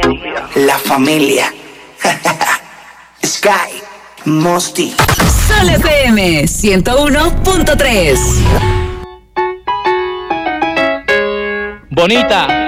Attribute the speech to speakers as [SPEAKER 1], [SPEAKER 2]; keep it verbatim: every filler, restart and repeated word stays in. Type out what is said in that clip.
[SPEAKER 1] La familia. Sky, Mosty.
[SPEAKER 2] Sol F M ciento uno punto tres.
[SPEAKER 3] Bonita.